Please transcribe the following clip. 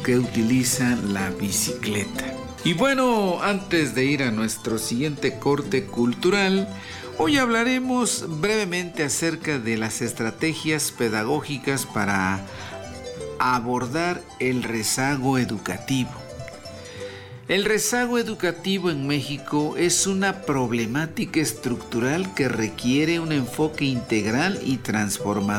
que utilizan la bicicleta. Y bueno, antes de ir a nuestro siguiente corte cultural, hoy hablaremos brevemente acerca de las estrategias pedagógicas para abordar el rezago educativo. El rezago educativo en México es una problemática estructural que requiere un enfoque integral y transformador